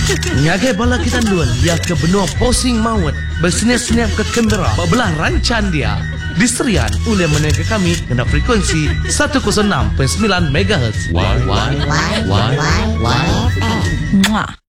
Ngagai bala kita luan, dia ke benua posing maut. Bersenyap-senyap ke kamera, belah rancan dia. Diserian oleh menengah kami kena frekuensi 106.9 MHz. Why? Why? Why? Why? Why? Why? Mwah.